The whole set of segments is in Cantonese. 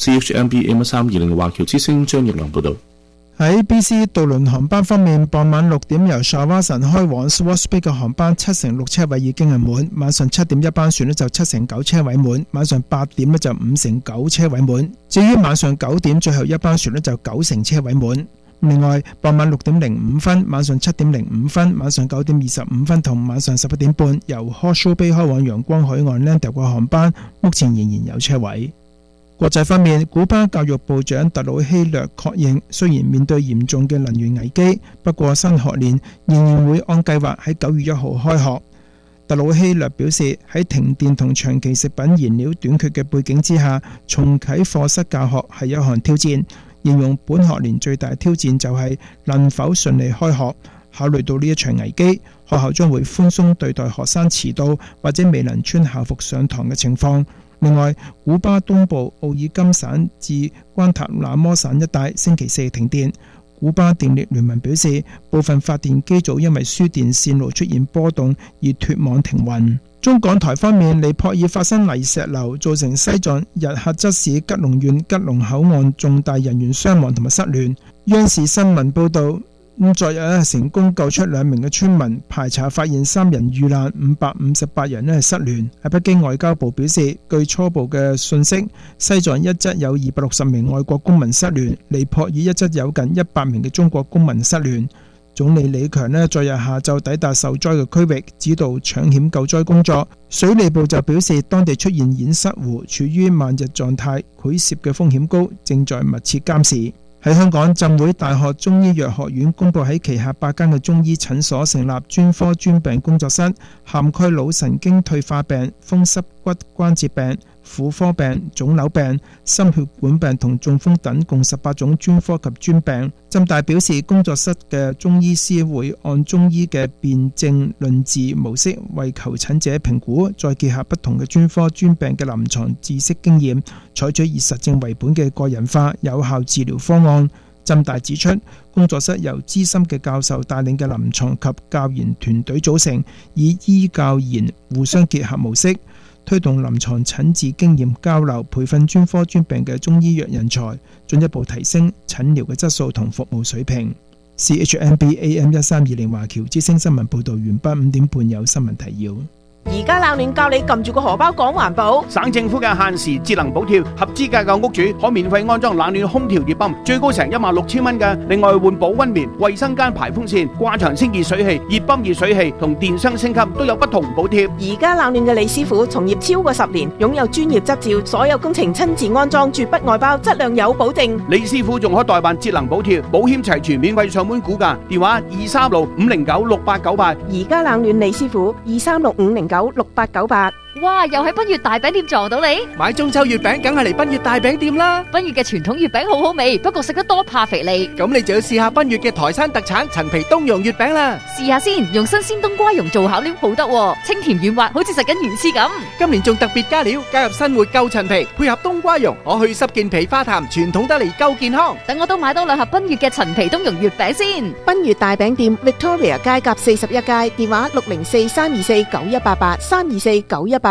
CHMB AM1320華僑之聲張奕良報道。 喺 BC 渡輪航班方面，傍晚6點由沙瓦神開往 Swartz Bay 嘅航班76%車位已經係滿，晚上7點一班船就79%車位滿，晚上8點就59%車位滿。至於晚上9點最後一班船就90%車位滿。另外，傍晚6點05分、晚上7點05分、晚上9點25分同晚上11點半由 Hawke's Bay 開往陽光海岸 Landale 嘅航班，目前仍然有車位。國際方面，古巴教育部長特魯希略確認，雖然面對嚴重嘅能源危機，不過新學年仍然會按計劃喺9月1號開學。特魯希略表示，喺停電同長期食品燃料短缺嘅背景之下，重啟課室教學係一項挑戰，形容本學年最大挑戰就係能否順利開學。考慮到呢一場危機，學校將會寬鬆對待學生遲到或者未能穿校服上堂嘅情況。另外，古巴東部奧爾金省至關塔那摩省一帶星期四停電。古巴電力聯盟表示，部分發電機組因為輸電線路出現波動而脫網停運。中港台方面，尼泊爾發生泥石流，造成西藏日喀則市吉隆縣吉隆口岸重大人員傷亡同埋失聯。央視新聞報導。昨日成功救出2名嘅村民，排查發現3人遇難，558人失聯。喺北京外交部表示，據初步嘅信息，西藏一則有260名外國公民失聯，尼泊爾一則有近100名嘅中國公民失聯。總理李強昨日下晝抵達受災嘅區域，指導搶險救災工作。水利部就表示，當地出現堰塞湖，處於萬日狀態，潰蝕嘅風險高，正在密切監視。喺香港，浸會大學中醫藥學院公布喺旗下8間嘅中醫診所成立專科專病工作室，涵蓋腦神經退化病、風濕骨關節病、婦科病、腫瘤病、心血管病同中風等共18種專科及專病。浸大表示，工作室嘅中醫師會按中醫嘅辨證論治模式為求診者評估，再結合不同嘅專科專病嘅臨床知識經驗，採取以實證為本嘅個人化有效治療方案。浸大指出，工作室由資深嘅教授帶領嘅臨床及教研團隊組成，以醫教研互相結合模式，推動臨床診治經驗交流，培訓專科專病嘅中醫藥人才，進一步提升診療嘅質素同服務水平。CHMB AM1320華僑之聲新聞報導完畢，5點半有新聞提要。 而家鬧亂教你撳住個荷包講環保。 省政府嘅限時節能補貼，合資格嘅屋主可免費安裝冷暖空調熱泵，最高成16,000蚊嘅。另外換保溫棉、衛生間排風扇、掛牆清熱水器、熱泵熱水器同電箱升級都有不同補貼。 而家鬧亂嘅李師傅從業超過10年，擁有專業執照，所有工程親自安裝，絕不外包，質量有保證。 李師傅仲可代辦節能補貼，保險齊全，免費上門估價，電話236-509-6898。 而家冷暖李師傅236-509-6898。 哇！又喺奔月大餅店撞到你， 買中秋月餅梗係嚟奔月大餅店啦。 奔月嘅傳統月餅好好味，不過食得多怕肥膩。 咁你就要試下奔月嘅台山特產陳皮冬蓉月餅啦。 試下先，用新鮮冬瓜蓉做巧料好得，清甜軟滑，好似食緊魚絲咁。 今年仲特別加料，加入新活夠陳皮，配合冬瓜蓉，可去濕健脾化痰，傳統得嚟夠健康。 等我都買多2盒奔月嘅陳皮冬蓉月餅先。 奔月大餅店 Victoria 街甲41街，電話604-324-9188 324-9188。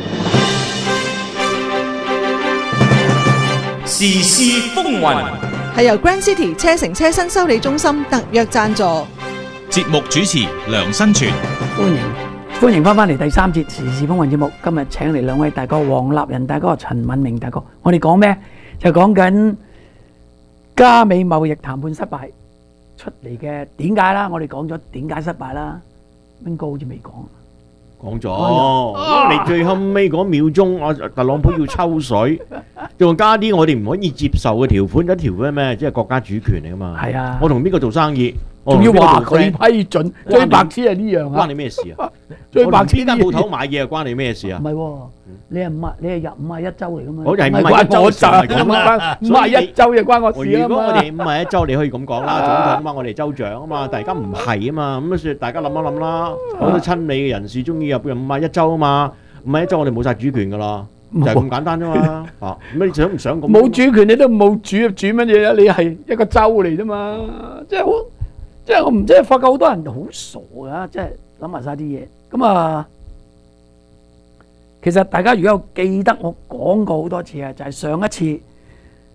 時事風雲係由 Grand City 車城車新修理中心特約贊助。 節目主持梁新全， 歡迎翻嚟第3節時事風雲節目。今日請嚟2位大哥，黃立仁大哥、陳敏明大哥。我哋講咩？就講緊加美貿易談判失敗出嚟嘅點解啦。我哋講咗點解失敗啦。邊個好似未講？ 講咗，你最後尾嗰秒鐘，特朗普要抽水，仲加啲我哋唔可以接受嘅條款，一條咩？即係國家主權嚟噶嘛？ 係啊， 我同邊個做生意， 仲要話佢批准，最白痴係呢樣啊！ 關你咩事啊？ 最白痴邊間鋪頭買嘢啊？關你咩事啊？ 唔係喎，你係入51州嚟噶嘛？ 我係51州， 我就係咁啊！51州就關我事啊嘛！ 如果我哋51州，你可以咁講啦，總統啊嘛，我哋州長啊嘛，大家唔係啊嘛，咁所以大家諗一諗啦，好多親美嘅人士中意入51州啊嘛，51州我哋冇晒主權噶啦，就係咁簡單啫嘛。啊，咁你想唔想咁？ 冇主權你都冇主乜嘢啊？你係一個州嚟啫嘛，即係好。即係我唔，即係發覺好多人好傻噶，即係諗埋晒啲嘢。咁啊，其實大家如果有記得我講過好多次啊，就係上一次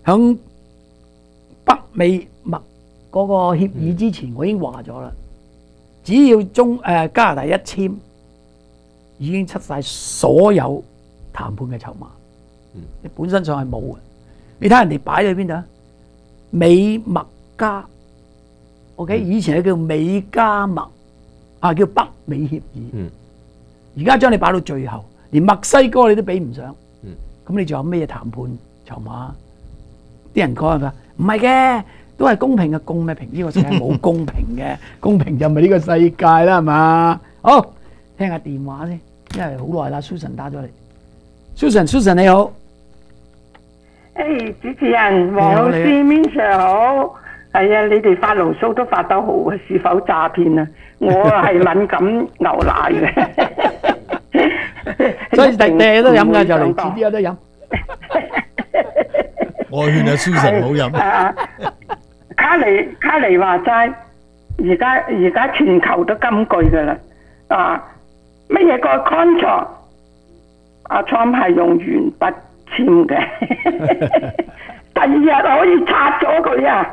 響北美墨嗰個協議之前，我已經話咗啦。只要加拿大一簽，已經出晒所有談判嘅籌碼。本身上係冇嘅。你睇人哋擺喺邊度啊？美墨加 ，OK， 以前係叫美加墨，叫北美協議。而家將你擺到最後，連墨西哥你都比唔上。咁你仲有咩談判籌碼？啲人講係唔係嘅，都係公平嘅，公咩平？呢個世界冇公平嘅，公平就唔係呢個世界啦，係嘛？好，聽下電話先，因為好耐啦 ，Susan 打咗嚟。Susan 你好。 主持人黃老師 Minsir 好，係啊，你哋發牢騷都發得好啊，是否詐騙啊？我係敏感牛奶嘅， 所以第日都飲㗎，就嚟遲啲有得飲。 我勸阿 Susan 唔好飲。 卡尼話齋，而家全球都金句㗎啦，乜嘢個 contract， 阿 Trump 係用鉛筆簽嘅，第二日可以拆咗佢啊！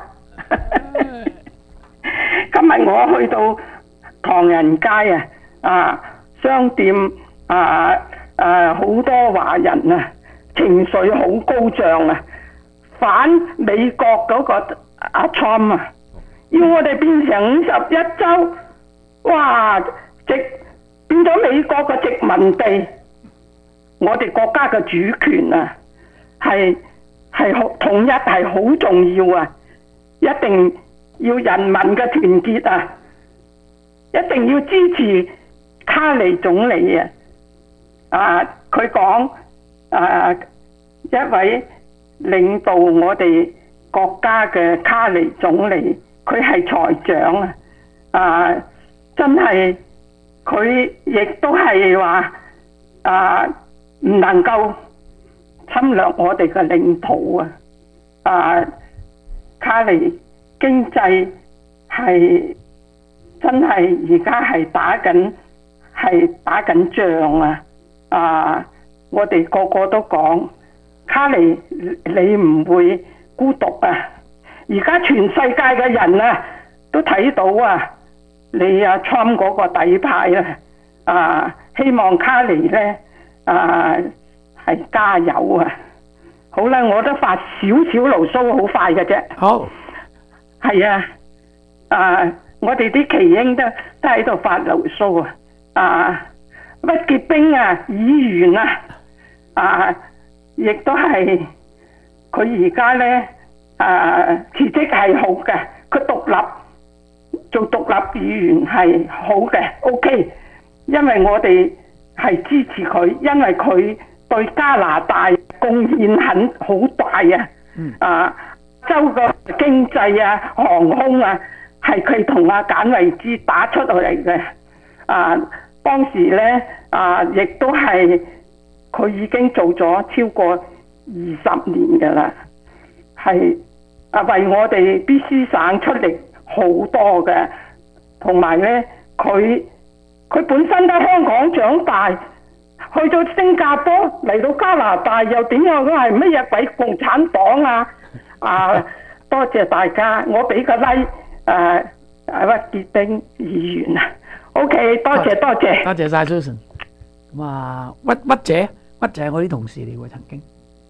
今日我去到唐人街商店好多華人啊，情緒好高漲啊，反美國嗰個阿 Trump 啊，要我哋變成51州，哇！變咗美國嘅殖民地。我哋國家嘅主權啊，係統一係好重要啊！一定要人民嘅團結啊！一定要支持卡尼總理啊！佢講一位領導我哋國家嘅卡尼總理，佢係財長真係佢亦都係話唔能夠侵略我哋嘅領土卡尼經濟係真係而家係打緊仗我哋個個都講卡尼你唔會孤獨啊！而家全世界嘅人都睇到你Trump 嗰個底牌希望卡尼咧。係加油啊！好啦，我都發少少牢騷，好快嘅啫。 好， 係我哋啲耆英都喺度發牢騷屈傑兵議員亦都係佢而家咧辭職係好嘅，佢做獨立議員係好嘅 ，OK， 因為我哋。係支持佢，因為佢對加拿大貢獻好大州嘅經濟航空係佢同阿簡惠芝打出嚟嘅。當時咧亦都係佢已經做咗超過20年㗎啦，係為我哋 BC 省出力好多嘅，同埋咧佢本身喺香港長大，去到新加坡嚟到加拿大又點樣？佢係乜嘢鬼共產黨多謝大家，我俾個 like 屈傑兵議員OK， 多謝多謝晒 Susan。咁屈姐係我啲同事嚟喎，曾經。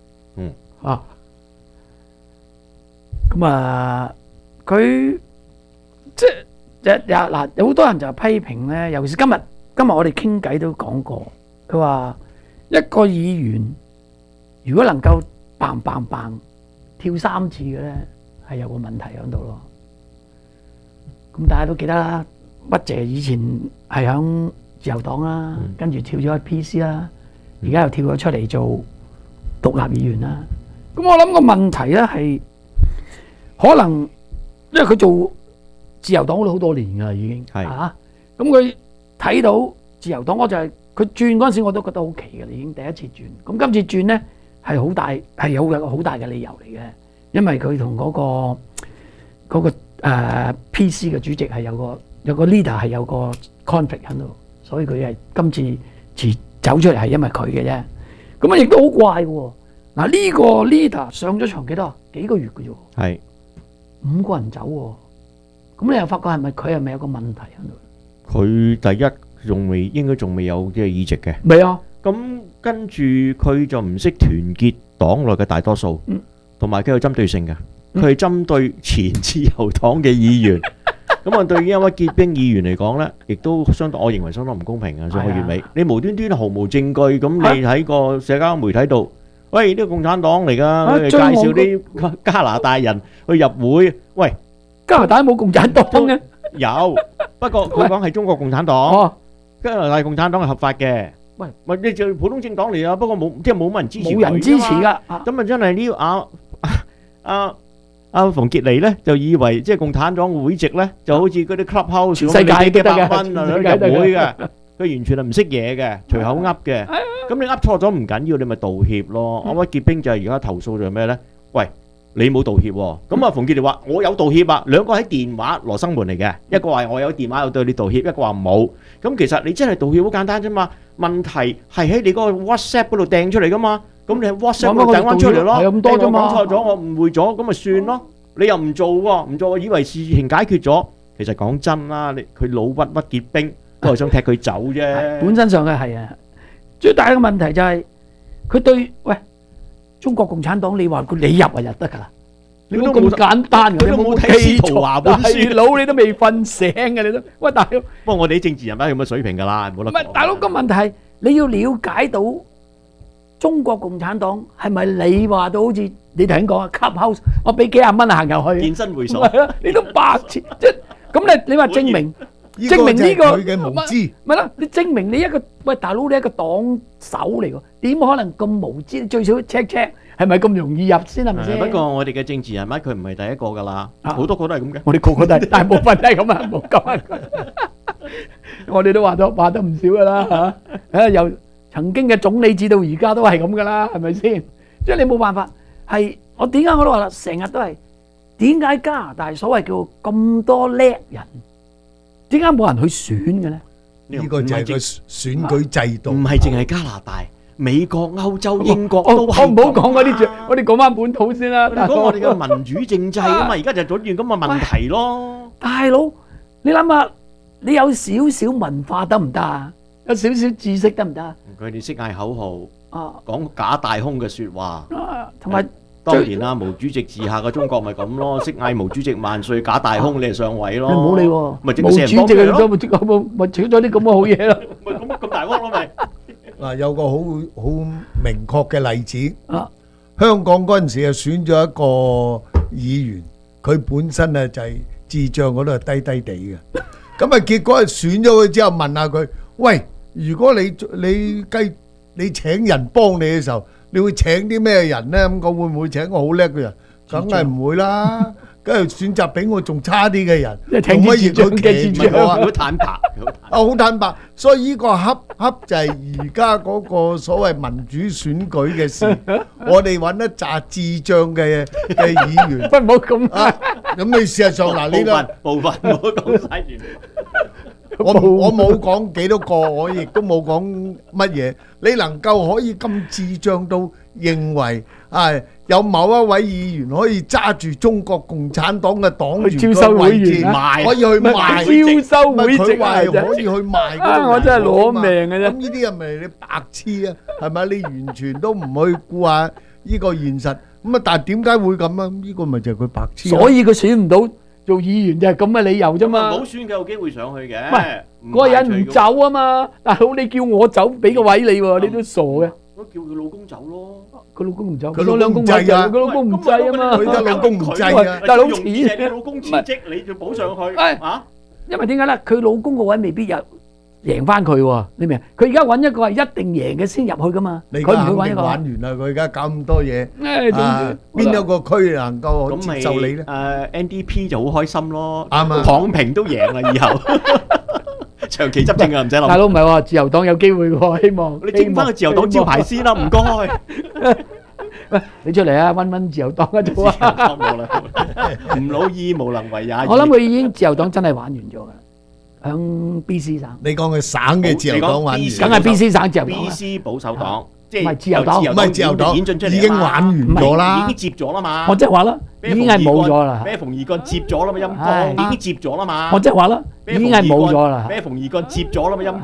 佢即係。有好多人就批評咧，尤其是今日我哋傾偈都講過，佢話一個議員如果能夠砰砰砰跳3次嘅咧，係有個問題喺度咯。咁大家都記得啦，屈姐以前係響自由黨啦，跟住跳咗去 PC 啦，而家又跳咗出嚟做獨立議員啦。咁我諗個問題咧係可能因為佢做自由黨都好多年㗎啦，已經係咁佢睇到自由黨，我就係佢轉嗰陣時，我都覺得好奇嘅，已經第一次轉。咁今次轉咧係好大，係有個好大嘅理由嚟嘅，因為佢同嗰個PC 嘅主席係有個 leader 係有個 conflict 喺度，所以佢係今次走出嚟係因為佢嘅啫。咁啊亦都好怪嘅喎， 嗱呢個 leader 上咗場幾多？幾個月嘅啫， 係 5個人走喎。咁你又發覺係咪有個問題喺度？ 佢第一應該仲未有即係議席嘅。 未啊。 咁跟住佢就唔識團結黨內嘅大多數，同埋佢有針對性嘅，佢係針對前自由黨嘅議員。咁啊，對於一位結冰議員嚟講咧，亦都我認為相當唔公平啊！上個月尾，你無端端毫無證據，咁你喺個社交媒體度，喂，呢個共產黨嚟㗎，介紹啲加拿大人去入會，喂， 加拿大冇共產黨嘅， 有，不過佢講係中國共產黨，加拿大共產黨係合法嘅。喂，咪你就普通政黨嚟啊，不過冇乜人支持佢， 冇人支持㗎。 咁啊真係呢阿馮傑尼咧就以為即係共產黨會籍咧就好似嗰啲 clubhouse 咁，世界幾百蚊啊入會嘅，佢完全係唔識嘢嘅，隨口噏嘅。咁你噏錯咗唔緊要，你咪道歉咯。阿屈傑兵就係而家投訴就係咩咧？喂，你冇道歉喎。咁啊馮傑尼話我有道歉啊，兩個喺電話羅生門嚟嘅，一個話我有電話有對你道歉，一個話冇。咁其實你真係道歉好簡單啫嘛。問題係喺你嗰個 WhatsApp 嗰度掟出嚟噶嘛，咁你喺 WhatsApp 嗰度掟翻出嚟咯。係咁多啫嘛。我講錯咗，我誤會咗，咁咪算咯。你又唔做喎，唔做我以為事情解決咗。其實講真啦，佢老屈結冰都係想踢佢走啫。 本身上嘅係啊，最大嘅問題就係佢對中國共產黨，你話你入就得㗎啦。你都咁簡單嘅，你冇睇司徒華本書，大佬你都未瞓醒嘅，你都喂大佬。 不過我哋啲政治人物係咁嘅水平㗎啦，冇得講。 唔係大佬，個問題係你要了解到中國共產黨係咪你話到好似你頭先講啊 clubhouse， 我俾幾廿蚊行入去健身會所， 你都白痴即係咁你話證明呢個佢嘅無知， 咪啦，你證明你一個喂大佬你一個黨首嚟㗎，點可能咁無知？最少 check 係咪咁容易入先係咪先？ 不過我哋嘅政治人物佢唔係第一個㗎啦，好多個都係咁嘅。 我哋個個都係，大部分都係咁啊，冇咁啊。我哋都話得唔少㗎啦嚇，由曾經嘅總理至到而家都係咁㗎啦，係咪先？即係你冇辦法，係我點解我都話啦，成日都係點解加拿大所謂叫咁多叻人，點解冇人去選嘅咧？ 呢個就係個選舉制度， 唔係淨係加拿大。美國、歐洲、英國都係。我唔好講嗰啲，我哋講翻本土先啦。 講我哋嘅民主政制啊嘛，而家就出現咁嘅問題咯。 大佬，你諗下，你有少少文化得唔得啊？有少少知識得唔得啊？ 佢哋識嗌口號，講假大空嘅説話， 同埋當然啦，毛主席治下嘅中國咪咁咯，識嗌毛主席萬歲，假大空你係上位咯。 你唔好理喎， 咪毛主席咪整咗啲咁嘅好嘢咯。 咪咁大鑊咯咪。 嗱，有個好明確嘅例子，香港嗰陣時啊選咗一個議員，佢本身啊就係智障嗰度係低低地嘅，咁啊結果係選咗佢之後問下佢，喂，如果你請人幫你嘅時候，你會請啲咩人咧？咁講會唔會請個好叻嘅人？梗係唔會啦。梗係選擇比我仲差啲嘅人，做乜嘢佢騎住我啊？ 好坦白， 好坦白。所以呢個恰就係而家嗰個所謂民主選舉嘅事。我哋揾一紮智障嘅議員， 唔好咁啊！咁你事實上嗱，呢個部分唔好講晒完。 我冇講幾多個，我亦都冇講乜嘢。你能夠可以咁智障到認為有某一位議員可以揸住中國共產黨嘅黨員嘅位置，可以去賣招收會籍， 佢話係可以去賣嗰度。 我真係攞命嘅啫。 咁呢啲係咪你白痴啊？係咪你完全都唔去顧下呢個現實？咁啊，但係點解會咁啊？呢個咪就係佢白痴。 所以佢選唔到做議員就係咁嘅理由啫嘛。 冇選嘅有機會上去嘅。 唔係嗰個人唔走啊嘛。大佬你叫我走，俾個位你喎，你都傻嘅。 我叫佢老公走咯。 佢老公唔走， 佢老公唔制啊！ 佢老公唔制啊嘛， 佢老公唔制啊！ 大佬錢， 你老公辭職，你就補上去啊！ 因為點解咧？佢老公個位未必有贏翻佢喎，你明？佢而家揾一個係一定贏嘅先入去噶嘛，佢唔會揾一個玩完啦！佢而家搞咁多嘢，邊有個區能夠接受你咧 ？NDP 就好開心咯， 啱啊！ 躺平都贏啦，以後。長期執政啊，唔使諗。 大佬唔係喎，自由黨有機會喎，希望。 你整翻個自由黨招牌先啦，唔該。 喂，你出嚟啊，溫自由黨啊，做啊。 唔老義無能為也。 我諗佢已經自由黨真係玩完咗㗎，響 BC 省。 你講佢省嘅自由黨玩完， 梗係 BC 省自由黨。 BC 保守黨即係唔係自由黨唔係自由黨演進出嚟啊嘛已經玩完咗啦已經接咗啦嘛。 我即係話啦，已經係冇咗啦。 咩馮二幹接咗啦嘛，陰係公已經接咗啦嘛。 我即係話啦，已經係冇咗啦。 咩馮二幹接咗啦嘛，陰